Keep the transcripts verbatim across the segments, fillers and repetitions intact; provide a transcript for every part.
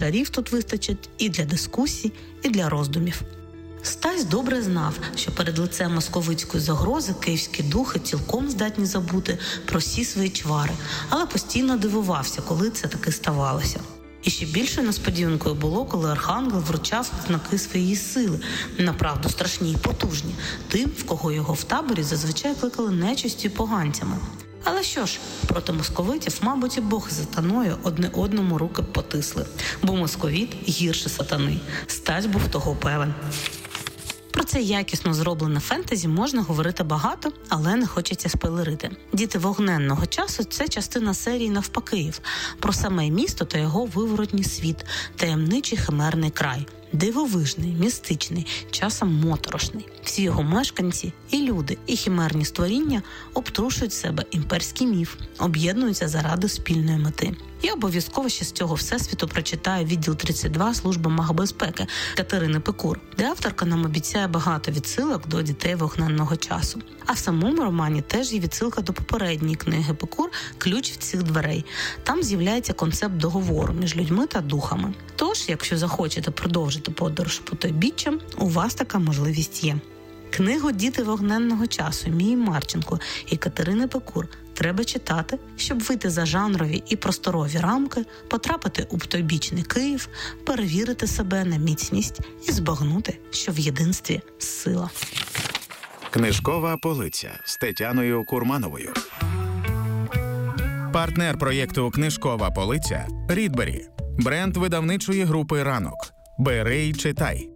коментарів тут вистачить і для дискусій, і для роздумів. Стась добре знав, що перед лицем московицької загрози київські духи цілком здатні забути про всі свої чвари, але постійно дивувався, коли це таки ставалося. І ще більшою несподіванкою було, коли архангел вручав знаки своєї сили, направду страшні й потужні, тим, в кого його в таборі зазвичай кликали нечистю й поганцями. Але що ж, проти московитів, мабуть, і Бог з сатаною одне одному руки потисли, бо московіт гірше сатани. Стась був того певен. Про це якісно зроблене фентезі можна говорити багато, але не хочеться спойлерити. «Діти вогненного часу» – це частина серії «Навпакиїв», про саме місто та його виворотній світ, таємничий химерний край. Дивовижний, містичний, часом моторошний. Всі його мешканці, і люди, і химерні створіння обтрушують себе імперський міф, об'єднуються заради спільної мети. Я обов'язково ще з цього всесвіту прочитаю відділ тридцять два «Служба магбезпеки» Катерини Пекур, де авторка нам обіцяє багато відсилок до «Дітей вогненного часу». А в самому романі теж є відсилка до попередньої книги Пекур «Ключ від цих дверей». Там з'являється концепт договору між людьми та духами. Тож, якщо захочете продовжити подорож потойбіччям, у вас така можливість є. Книгу «Діти вогненного часу» Мії Марченко і Катерини Пекур треба читати, щоб вийти за жанрові і просторові рамки, потрапити у потойбічний Київ, перевірити себе на міцність і збагнути, що в єдинстві сила. Книжкова полиця з Тетяною Курмановою. Партнер проєкту «Книжкова полиця» – Рідбері. Бренд видавничої групи «Ранок». Бери й читай.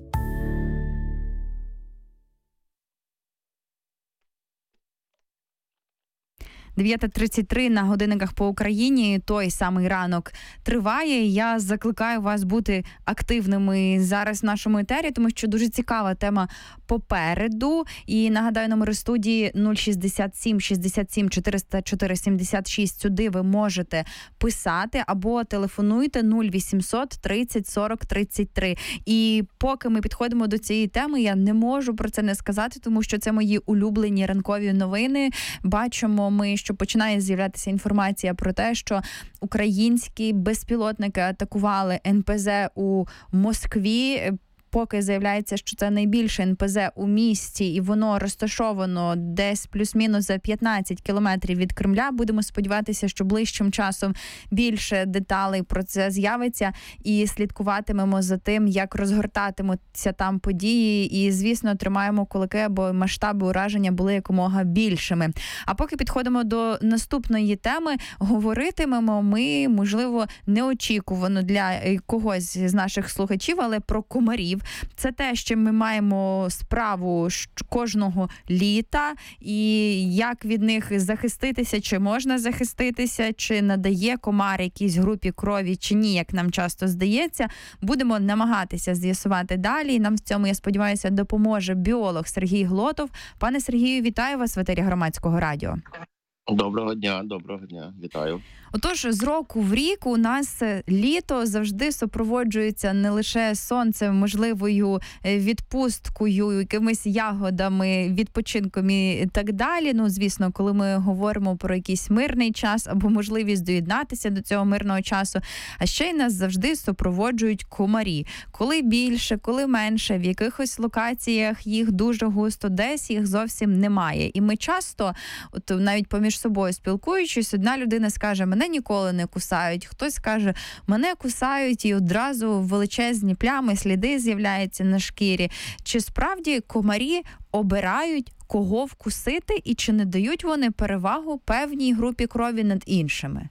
дев'ята тридцять три на годинниках по Україні. Той самий ранок триває. Я закликаю вас бути активними зараз в нашому етері, тому що дуже цікава тема попереду. І нагадаю, номери студії нуль шістдесят сім шістдесят сім чотириста чотири сімдесят шість. Сюди ви можете писати або телефонуйте нуль вісімсот тридцять сорок тридцять три. І поки ми підходимо до цієї теми, я не можу про це не сказати, тому що це мої улюблені ранкові новини. Бачимо ми, що починає з'являтися інформація про те, що українські безпілотники атакували ен пе зе у Москві. Поки заявляється, що це найбільше ен пе зе у місті, і воно розташовано десь плюс-мінус за п'ятнадцять кілометрів від Кремля. Будемо сподіватися, що ближчим часом більше деталей про це з'явиться, і слідкуватимемо за тим, як розгортатимуться там події. І, звісно, тримаємо кулаки, аби масштаби ураження були якомога більшими. А поки підходимо до наступної теми, говоритимемо ми, можливо, неочікувано для когось з наших слухачів, але про комарів. Це те, що ми маємо справу кожного літа, і як від них захиститися, чи можна захиститися, чи надає комар якійсь групі крові, чи ні, як нам часто здається. Будемо намагатися з'ясувати далі. І нам в цьому, я сподіваюся, допоможе біолог Сергій Глотов. Пане Сергію, вітаю вас в етері Громадського радіо. Доброго дня, доброго дня, вітаю. Отож, з року в рік у нас літо завжди супроводжується не лише сонцем, можливою відпусткою, якимись ягодами, відпочинком і так далі. Ну, звісно, коли ми говоримо про якийсь мирний час або можливість доєднатися до цього мирного часу, а ще й нас завжди супроводжують комарі. Коли більше, коли менше, в якихось локаціях їх дуже густо, десь їх зовсім немає. І ми часто, от навіть поміж собою спілкуючись, одна людина скаже: мене ніколи не кусають. Хтось каже: мене кусають, і одразу величезні плями, сліди з'являються на шкірі. Чи справді комарі обирають, кого вкусити, і чи не дають вони перевагу певній групі крові над іншими?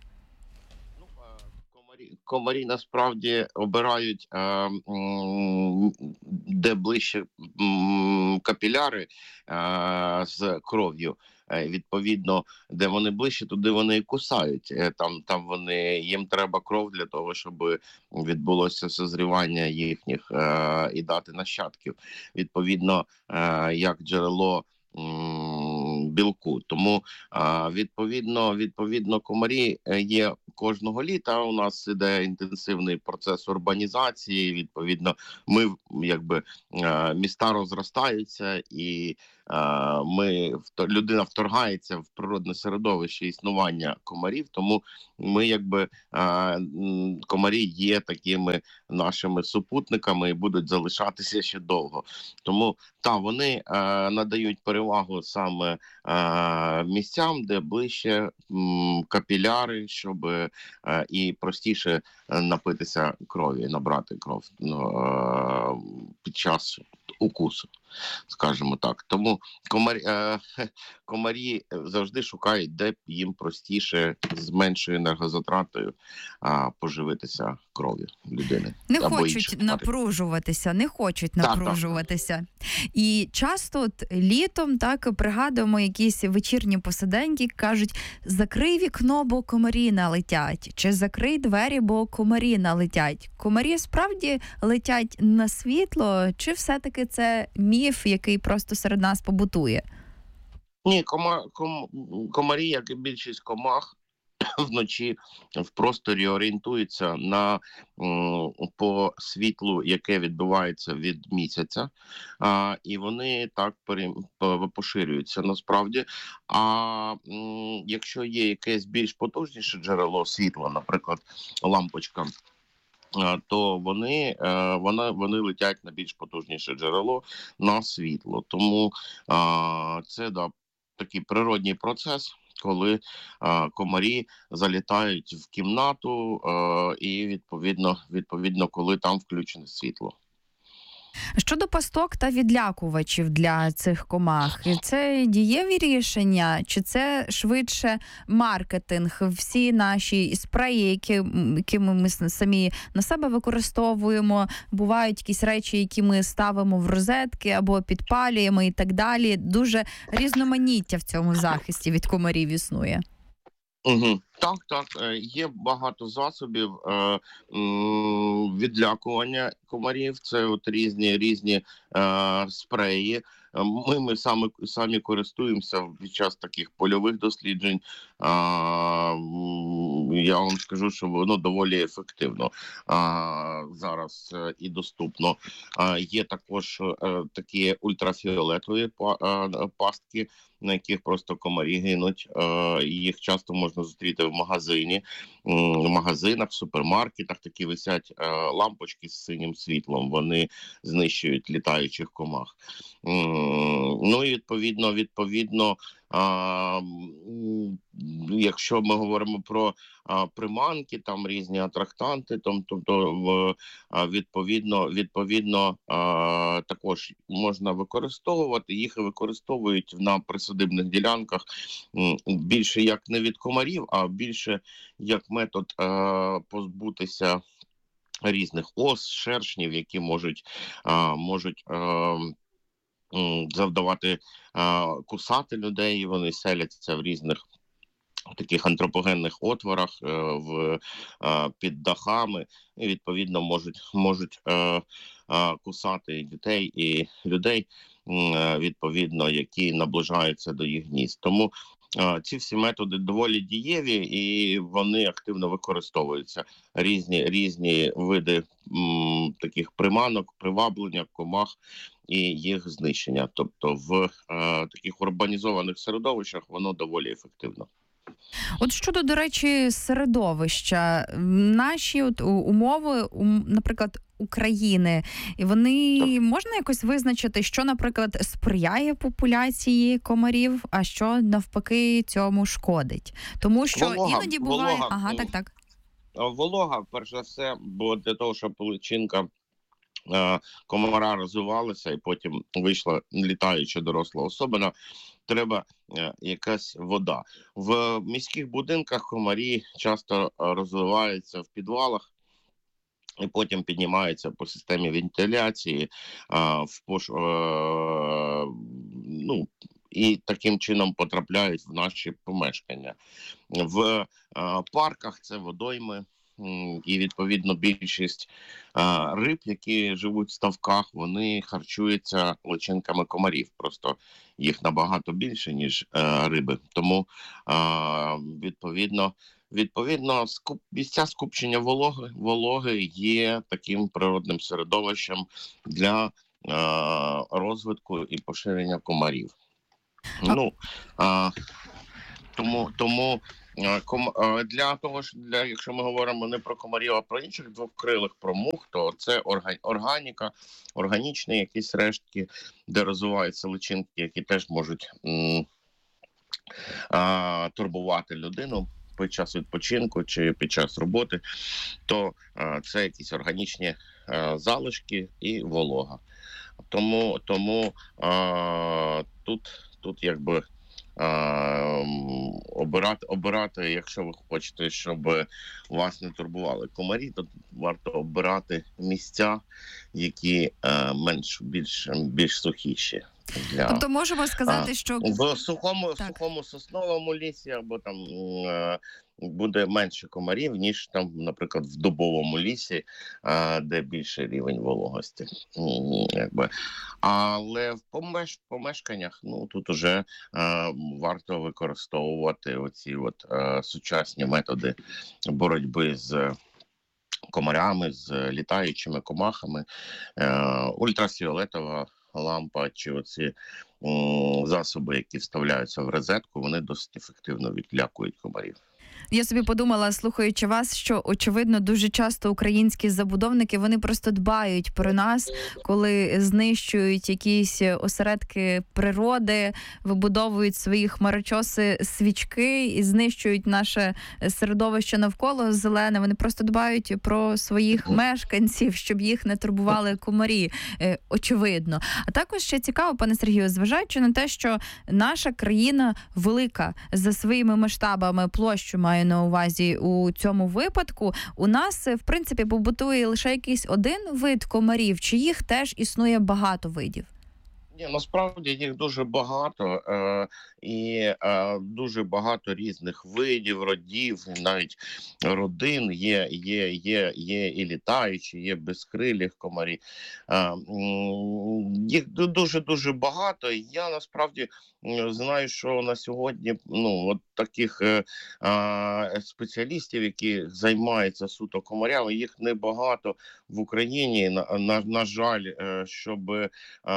Комарі, комарі насправді обирають, е, м, де ближче м, капіляри е, з кров'ю. Відповідно, де вони ближче, туди вони і кусають. Там, там вони, їм треба кров для того, щоб відбулося созрівання їхніх е, і дати нащадків. Відповідно, е, як джерело м, білку. Тому відповідно, відповідно комарі є кожного літа. У нас іде інтенсивний процес урбанізації. Відповідно, ми якби міста розростаються і ми людина вторгається в природне середовище існування комарів, тому ми якби комарі є такими нашими супутниками і будуть залишатися ще довго. Тому та вони надають перевагу саме місцям, де ближче капіляри, щоб і простіше напитися крові, набрати кров під час укусу, скажімо так. Тому комарі, е, комарі завжди шукають, де їм простіше з меншою енергозатратою е, поживитися кров'ю людини. Не хочуть напружуватися, не хочуть так, напружуватися. Так. І часто от, літом так пригадуємо якісь вечірні посиденьки, кажуть, закрий вікно, бо комарі налетять, чи закрий двері, бо комарі налетять. Комарі справді летять на світло, чи все-таки це міф, який просто серед нас побутує? Ні, кома, ком, комарі, як і більшість комах, вночі в просторі орієнтуються на м, по світлу, яке відбувається від місяця, а, і вони так пере, поширюються насправді. А м, якщо є якесь більш потужніше джерело світла, наприклад, лампочка, то вони, вони, вони летять на більш потужніше джерело, на світло. Тому а, це да, такий природній процес, коли а, комарі залітають в кімнату а, і відповідно, відповідно, коли там включене світло. Щодо пасток та відлякувачів для цих комах, це дієві рішення, чи це швидше маркетинг? Всі наші спреї, які, які ми самі на себе використовуємо, бувають якісь речі, які ми ставимо в розетки або підпалюємо і так далі. Дуже різноманіття в цьому захисті від комарів існує. Угу. Так, так, є багато засобів е, відлякування комарів, це от різні, різні е, спреї. Ми, ми самі, самі користуємося під час таких польових досліджень. А, я вам скажу, що воно доволі ефективно а, зараз і доступно. А, є також а, такі ультрафіолетові пастки, на яких просто комарі гинуть. А, їх часто можна зустріти в магазині, в магазинах, в супермаркетах. Такі висять а, лампочки з синім світлом. Вони знищують літаючих комах. Ну і відповідно, відповідно, а, якщо ми говоримо про а, приманки, там різні атрактанти, там, тобто а, відповідно, відповідно а, також можна використовувати, їх використовують на присадибних ділянках більше як не від комарів, а більше як метод а, позбутися різних ос, шершнів, які можуть, а, можуть а, завдавати, кусати людей, вони селяться в різних таких антропогенних отворах, в, під дахами, і відповідно можуть, можуть кусати і дітей, і людей, відповідно, які наближаються до їх гнізд. Тому ці всі методи доволі дієві і вони активно використовуються. Різні, різні види м, таких приманок, приваблення, комах і їх знищення. Тобто в е, таких урбанізованих середовищах воно доволі ефективно. От щодо, до речі, середовища, наші от умови, наприклад, України, і вони можна якось визначити, що, наприклад, сприяє популяції комарів, а що навпаки цьому шкодить? Тому що волога, іноді буває... Волога, ага, так, так. Волога, перш за все, бо для того, щоб личинка е, комара розвивалася і потім вийшла літаюча доросла особина, треба е, якась вода. В міських будинках комарі часто розвиваються в підвалах, і потім піднімаються по системі вентиляції, а, в пош... а, ну, і таким чином потрапляють в наші помешкання. В а, парках це водойми, і відповідно більшість а, риб, які живуть в ставках, вони харчуються личинками комарів. Просто їх набагато більше, ніж а, риби. Тому а, відповідно, відповідно скуп, місця скупчення вологи, вологи є таким природним середовищем для а, розвитку і поширення комарів. Ну, а, тому, тому Ком... Для того ж, для якщо ми говоримо не про комарів, а про інших двокрилих, про мух, то це орга... органіка, органічні якісь рештки, де розвиваються личинки, які теж можуть м... а, турбувати людину під час відпочинку чи під час роботи, то а, це якісь органічні а, залишки і волога. Тому, тому а, тут, тут якби А, обирати, обирати, якщо ви хочете, щоб вас не турбували комарі, то варто обирати місця, які а, менш більш більш сухіші. Для... Тобто можемо сказати, а, що в сухому, в сухому сосновому лісі або там а, буде менше комарів, ніж там, наприклад, в дубовому лісі, а, де більший рівень вологості. Якби. Але в помеш... помешканнях, ну, тут уже а, варто використовувати оці от, а, сучасні методи боротьби з комарями, з літаючими комахами, а, ультрафіолетова лампа чи оці м, засоби, які вставляються в розетку, вони досить ефективно відлякують комарів. Я собі подумала, слухаючи вас, що, очевидно, дуже часто українські забудовники, вони просто дбають про нас, коли знищують якісь осередки природи, вибудовують свої хмарочоси свічки і знищують наше середовище навколо зелене. Вони просто дбають про своїх мешканців, щоб їх не турбували комарі, очевидно. А також ще цікаво, пане Сергію, зважаючи на те, що наша країна велика за своїми масштабами, площу маю на увазі у цьому випадку, у нас, в принципі, побутує лише якийсь один вид комарів, чи їх теж існує багато видів? Ні, насправді їх дуже багато, е, і е, дуже багато різних видів, родів, навіть родин є, є, є, є і літаючі, є безкрилі комарі. Е, їх дуже-дуже багато. Я насправді знаю, що на сьогодні ну, от таких е, е, спеціалістів, які займаються суто комарями, їх небагато в Україні, на, на, на жаль, е, щоб... Е,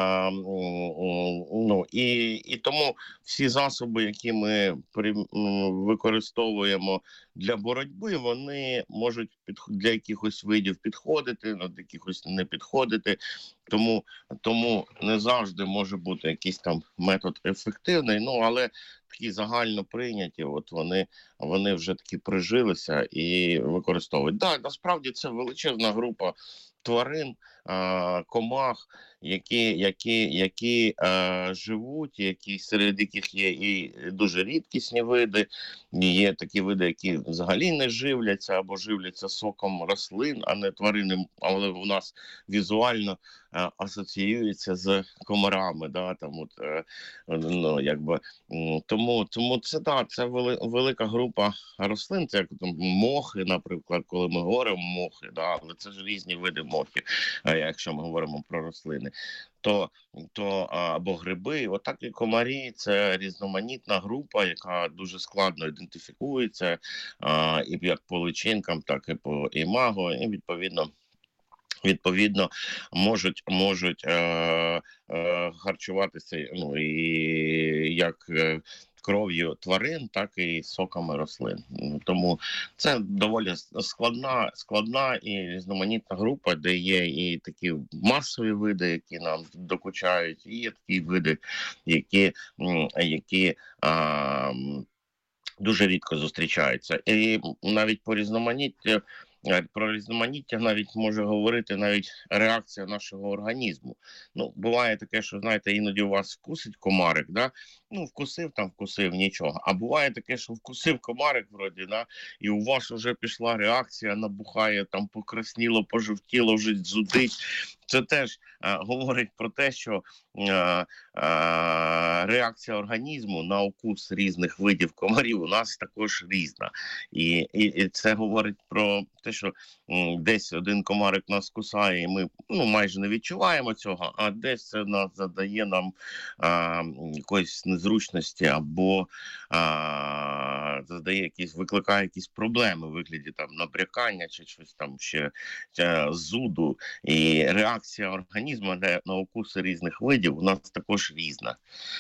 Ну, і, і тому всі засоби, які ми при, використовуємо для боротьби, вони можуть під, для якихось видів підходити, для якихось не підходити. Тому, тому не завжди може бути якийсь там метод ефективний, ну, але такі загально прийняті, от вони, вони вже таки прижилися і використовують. Так, да, насправді це величезна група тварин, комах, які, які, які е, живуть, які, серед яких є і дуже рідкісні види, і є такі види, які взагалі не живляться або живляться соком рослин, а не тварини, але у нас візуально е, асоціюється з комарами. Да, там, от, е, ну, якби, тому, тому це, да, це вели, велика група рослин, це як там, мохи, наприклад, коли ми говоримо мохи, да, але це ж різні види мохів, е, якщо ми говоримо про рослини, то, то або гриби, отак і комарі, це різноманітна група, яка дуже складно ідентифікується, а, і як по личинкам, так і по імаго, і відповідно Відповідно, можуть можуть е, е, харчуватися, ну, і як е, кров'ю тварин, так і соками рослин. Тому це доволі складна, складна і різноманітна група, де є і такі масові види, які нам докучають, і є такі види, які, які а, дуже рідко зустрічаються. І навіть по різноманіттю Про різноманіття навіть може говорити навіть реакція нашого організму. Ну, буває таке, що, знаєте, іноді у вас вкусить комарик, да? Ну, вкусив там, вкусив, нічого. А буває таке, що вкусив комарик, вроді, да? І у вас вже пішла реакція, набухає, там покрасніло, пожовтіло, вже зудить. Це теж а, говорить про те, що а, реакція організму на укус різних видів комарів у нас також різна. І, і, і це говорить про те, що м, десь один комарик нас кусає, і ми ну, майже не відчуваємо цього, а десь це нас задає нам а, якоїсь незручності або а, задає якісь, викликає якісь проблеми у вигляді там набрякання чи щось там ще чи, зуду. І реакція організму на, на укуси різних видів у нас також різна.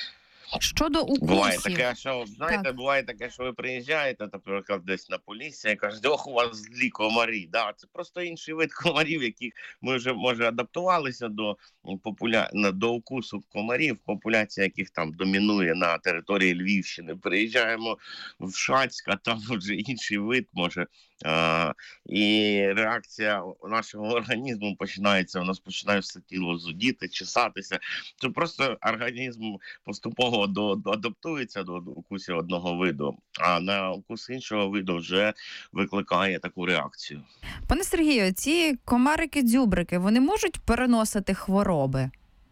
Щодо укусів. Буває таке, що, знаєте, Так. буває таке, що ви приїжджаєте, наприклад, десь на Полісся і кажете, ох, у вас злі комарі. Да, це просто інший вид комарів, яких ми вже, може, адаптувалися до, популя... до укусу комарів, популяція яких там домінує на території Львівщини. Приїжджаємо в Шацьк, а там вже інший вид може. А, і реакція нашого організму починається, у нас починає все тіло зудіти, чесатися. Це просто організм поступово до, до адаптується до укусів одного виду, а на укус іншого виду вже викликає таку реакцію. Пане Сергію, ці комарики-дзюбрики, вони можуть переносити хвороби?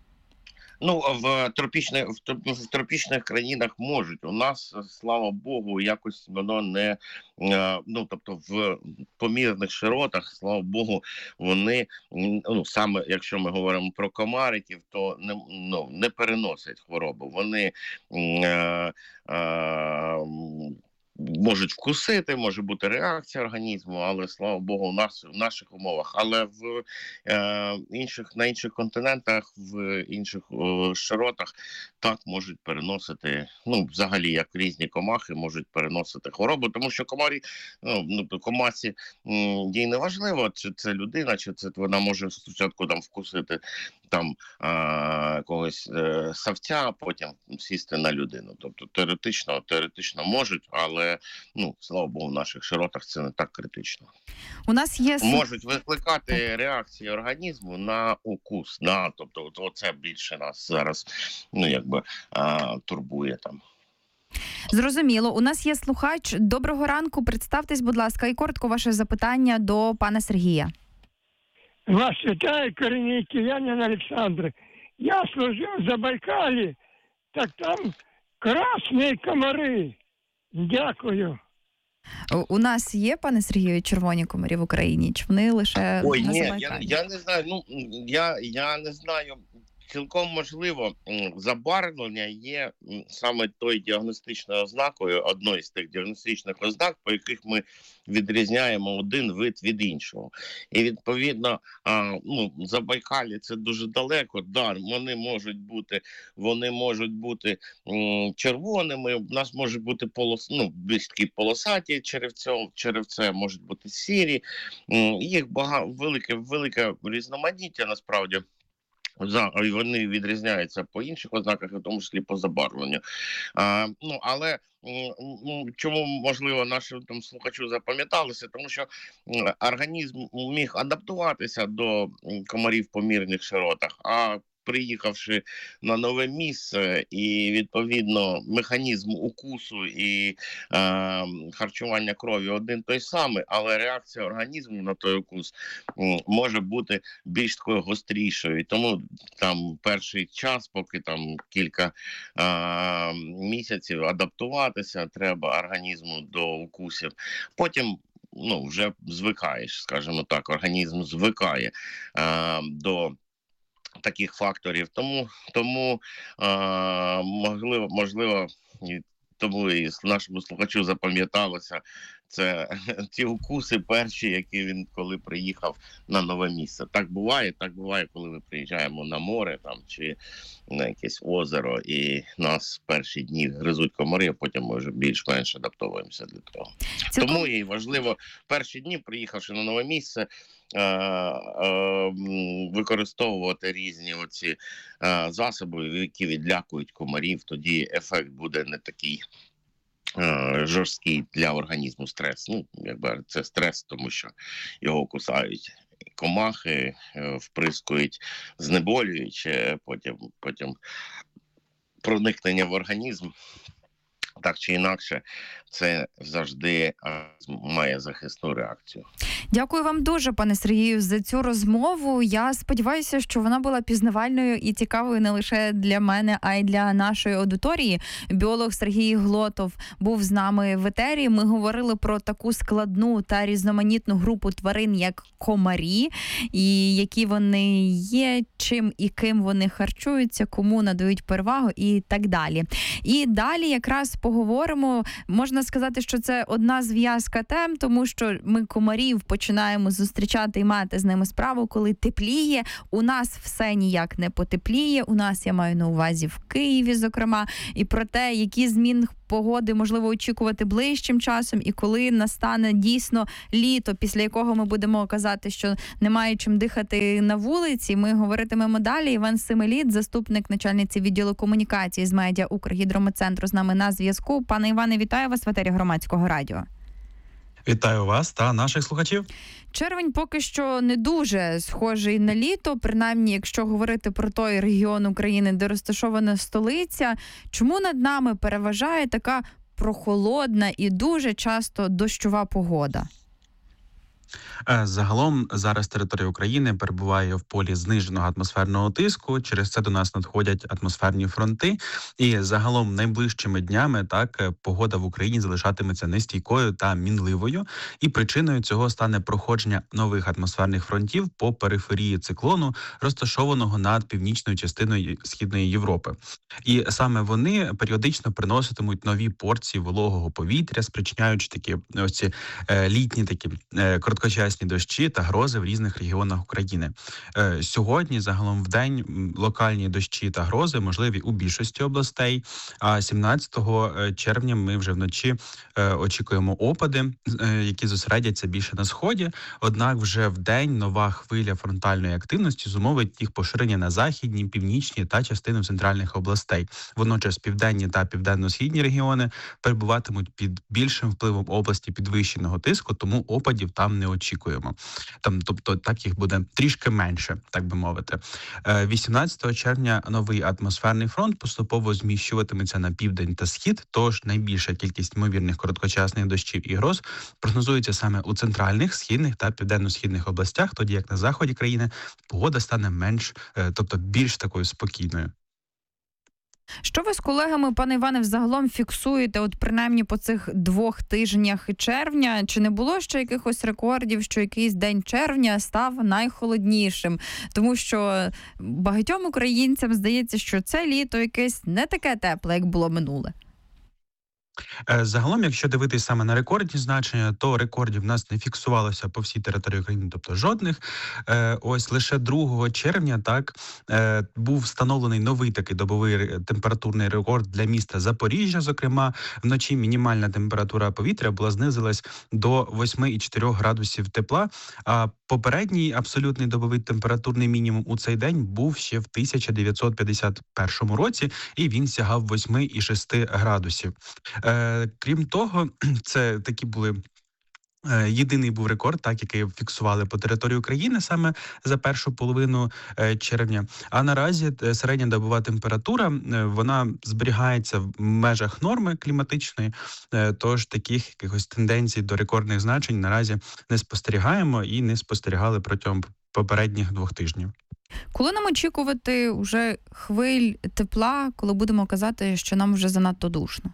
Ну, в тропічних, в троп- в тропічних країнах можуть. У нас, слава Богу, якось воно не, е, ну, тобто в помірних широтах, слава Богу, вони, м, ну, саме якщо ми говоримо про комариків, то не, ну, не переносять хворобу. Вони м, е, е, можуть вкусити, може бути реакція організму, але, слава Богу, у нас в наших умовах. Але в е, інших, на інших континентах, в інших е, широтах так можуть переносити, ну, взагалі, як різні комахи можуть переносити хворобу, тому що комарі, ну, ну комасі, м, їй не важливо, чи це людина, чи це вона може спочатку там вкусити там е, когось е, савця, а потім сісти на людину. Тобто теоретично, теоретично можуть, але, ну, слава Богу, в наших широтах це не так критично. У нас є... Можуть викликати реакції організму на укус, на, тобто от, оце більше нас зараз, ну, якби, а, турбує там. Зрозуміло. У нас є слухач. Доброго ранку. Представтесь, будь ласка, і коротко ваше запитання до пана Сергія. Вас вітає корінний киянин Олександр. Я служив в Забайкалі, так там красні комари. Дякую. У нас є, пане Сергію, червоні комарі в Україні? Чи вони лише Ой, на ні, я, Забайкалі? я не знаю, ну, я, я не знаю, цілком можливо, м, забарвлення є м, саме тою діагностичною ознакою, одною з тих діагностичних ознак, по яких ми відрізняємо один вид від іншого. І відповідно, а, ну, Забайкалі це дуже далеко, да, вони можуть бути, вони можуть бути м, червоними, у нас може бути полос, ну, більш такі полосаті черевця, черевце, можуть бути сірі, м, їх багато, велике, велике різноманіття насправді. За, і вони відрізняються по інших ознаках, в тому числі по забарвленню. А, ну, але м, чому, можливо, нашим там слухачу запам'яталося? Тому що м, організм міг адаптуватися до м, комарів в помірних широтах, а приїхавши на нове місце, і, відповідно, механізм укусу і е, харчування крові один той самий, але реакція організму на той укус м, може бути більш такою гострішою. І тому там перший час, поки там кілька е, місяців адаптуватися треба організму до укусів. Потім, ну, вже звикаєш, скажімо так, організм звикає е, до таких факторів. Тому, тому е, можливо, можливо, і тому і нашому слухачу запам'яталося це ті укуси перші, які він коли приїхав на нове місце. Так буває, так буває, коли ми приїжджаємо на море там чи на якесь озеро, і нас перші дні гризуть комари, а потім ми вже більш-менш адаптовуємося для того. Цілком... Тому і важливо перші дні, приїхавши на нове місце, е, е, використовувати різні оці е, засоби, які відлякують комарів. Тоді ефект буде не такий жорсткий для організму стрес. Ну, якби це стрес, тому що його кусають комахи, вприскують знеболюючи, потім, потім проникнення в організм. так чи інакше, це завжди має захисну реакцію. Дякую вам дуже, пане Сергію, за цю розмову. Я сподіваюся, що вона була пізнавальною і цікавою не лише для мене, а й для нашої аудиторії. Біолог Сергій Глотов був з нами в етері. Ми говорили про таку складну та різноманітну групу тварин, як комарі, і які вони є, чим і ким вони харчуються, кому надають перевагу і так далі. І далі якраз поговоримо, можна сказати, що це одна зв'язка тем, тому що ми комарів починаємо зустрічати і мати з ними справу, коли тепліє. У нас все ніяк не потепліє. У нас, я маю на увазі, в Києві, зокрема, і про те, які зміни погоди можливо очікувати ближчим часом, і коли настане дійсно літо, після якого ми будемо казати, що немає чим дихати на вулиці, ми говоритимемо далі. Іван Семеліт, заступник начальниці відділу комунікації з медіа Укргідрометцентру, з нами на зв'язку. Пане Іване, вітаю вас в етері Громадського радіо. Вітаю вас та наших слухачів. Червень поки що не дуже схожий на літо, принаймні, якщо говорити про той регіон України, де розташована столиця. Чому над нами переважає така прохолодна і дуже часто дощова погода? Загалом зараз територія України перебуває в полі зниженого атмосферного тиску, через це до нас надходять атмосферні фронти, і загалом найближчими днями так погода в Україні залишатиметься нестійкою та мінливою, і причиною цього стане проходження нових атмосферних фронтів по периферії циклону, розташованого над північною частиною Східної Європи. І саме вони періодично приноситимуть нові порції вологого повітря, спричиняючи такі ось ці е, літні такі е, короткочасні дощі та грози в різних регіонах України. Е, сьогодні загалом в день локальні дощі та грози можливі у більшості областей, а сімнадцятого червня ми вже вночі е, очікуємо опади, е, які зосередяться більше на сході, однак вже в день нова хвиля фронтальної активності зумовить їх поширення на західні, північні та частину центральних областей. Водночас південні та південно-східні регіони перебуватимуть під більшим впливом області підвищеного тиску, тому опадів там не очікуємо. Там, тобто, так їх буде трішки менше, так би мовити. вісімнадцятого червня новий атмосферний фронт поступово зміщуватиметься на південь та схід, тож найбільша кількість ймовірних короткочасних дощів і гроз прогнозується саме у центральних, східних та південно-східних областях, тоді як на заході країни погода стане менш, тобто більш такою спокійною. Що ви з колегами, пане Іване, взагалом фіксуєте, от принаймні по цих двох тижнях червня? Чи не було ще якихось рекордів, що якийсь день червня став найхолоднішим? Тому що багатьом українцям здається, що це літо якесь не таке тепле, як було минуле. Загалом, якщо дивитись саме на рекордні значення, то рекордів в нас не фіксувалося по всій території України, тобто жодних. Ось лише другого червня так був встановлений новий такий добовий температурний рекорд для міста Запоріжжя. Зокрема, вночі мінімальна температура повітря була знизилась до восьми цілих чотирьох градусів тепла, а попередній абсолютний добовий температурний мінімум у цей день був ще в тисяча дев'ятсот п'ятдесят першому році, і він сягав восьми цілих шести градусів. Е, крім того, це такі були е, єдиний був рекорд, так, який фіксували по території України саме за першу половину е, червня. А наразі середня добова температура, е, вона зберігається в межах норми кліматичної, е, тож таких якихось тенденцій до рекордних значень наразі не спостерігаємо і не спостерігали протягом попередніх двох тижнів. Коли нам очікувати вже хвиль тепла, коли будемо казати, що нам вже занадто душно?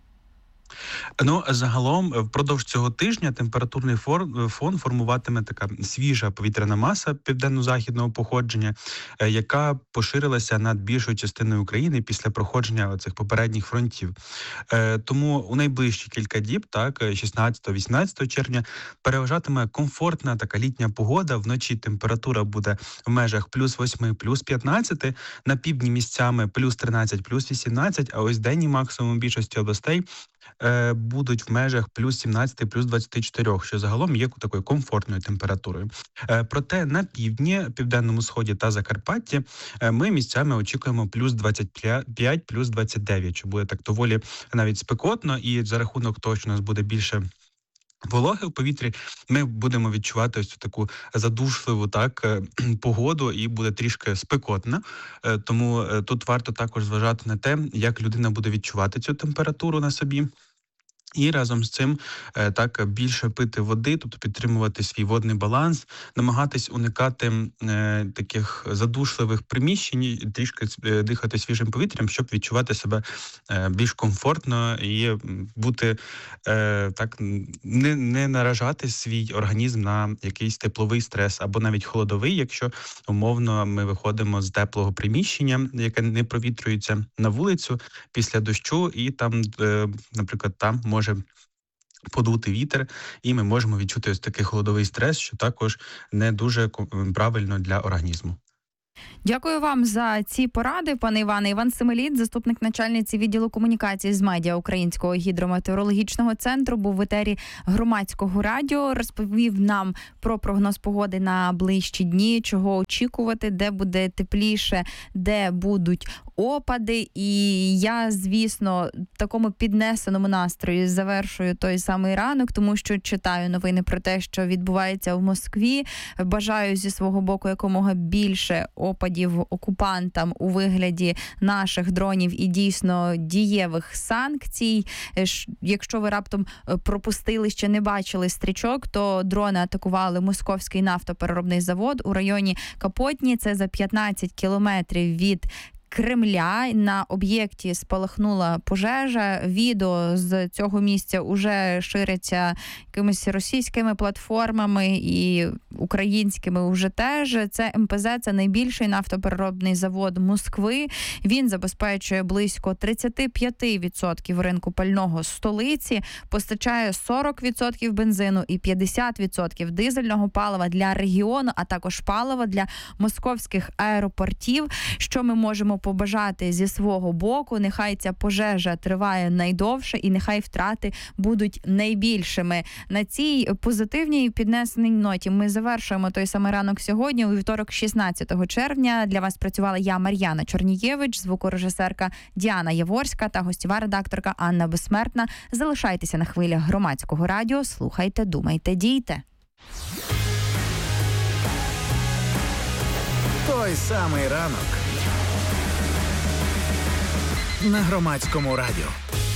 Ну, загалом, впродовж цього тижня температурний фон формуватиме така свіжа повітряна маса південно-західного походження, яка поширилася над більшою частиною України після проходження цих попередніх фронтів. Тому у найближчі кілька діб, так, шістнадцятого-вісімнадцятого червня, переважатиме комфортна така літня погода. Вночі температура буде в межах плюс восьми, плюс п'ятнадцяти, на півдні місцями плюс тринадцять, плюс вісімнадцять, а ось денні максимум більшості областей будуть в межах плюс сімнадцять, плюс двадцять чотири, що загалом є такою комфортною температурою. Проте на півдні, південному сході та Закарпатті ми місцями очікуємо плюс двадцять п'ять, плюс двадцять дев'ять, що буде так доволі навіть спекотно, і за рахунок того, що у нас буде більше вологи в повітрі, ми будемо відчувати ось таку задушливу так погоду і буде трішки спекотно. Тому тут варто також зважати на те, як людина буде відчувати цю температуру на собі. І разом з цим так більше пити води, тобто підтримувати свій водний баланс, намагатись уникати е, таких задушливих приміщень, трішки дихати свіжим повітрям, щоб відчувати себе е, більш комфортно і бути е, так не, не наражати свій організм на якийсь тепловий стрес або навіть холодовий, якщо умовно ми виходимо з теплого приміщення, яке не провітрюється, на вулицю після дощу, і там, е, наприклад, там може може подути вітер, і ми можемо відчути ось такий холодовий стрес, що також не дуже правильно для організму. Дякую вам за ці поради, пане Іване. Іван Семеліт, заступник начальниці відділу комунікації з медіа Українського гідрометеорологічного центру, був в етері Громадського радіо, розповів нам про прогноз погоди на ближчі дні, чого очікувати, де буде тепліше, де будуть опади. І я, звісно, в такому піднесеному настрої завершую той самий ранок, тому що читаю новини про те, що відбувається в Москві. Бажаю зі свого боку якомога більше опадів окупантам у вигляді наших дронів і дійсно дієвих санкцій. Якщо ви раптом пропустили, ще не бачили стрічок, то дрони атакували московський нафтопереробний завод у районі Капотні. Це за п'ятнадцять кілометрів від Кремля. На об'єкті спалахнула пожежа. Відео з цього місця уже ширяться якимись російськими платформами і українськими вже теж. Це ем пе зет, це найбільший нафтопереробний завод Москви. Він забезпечує близько тридцять п'ять відсотків ринку пального столиці, постачає сорок відсотків бензину і п'ятдесят відсотків дизельного палива для регіону, а також палива для московських аеропортів. Що ми можемо побажати зі свого боку? Нехай ця пожежа триває найдовше і нехай втрати будуть найбільшими. На цій позитивній піднесеній ноті ми завершуємо той самий ранок сьогодні. У вівторок, шістнадцятого червня, для вас працювала я, Мар'яна Чорнієвич, звукорежисерка Діана Яворська та гостєва редакторка Анна Безсмертна. Залишайтеся на хвилях Громадського радіо, слухайте, думайте, дійте. Той самий ранок на Громадському радіо.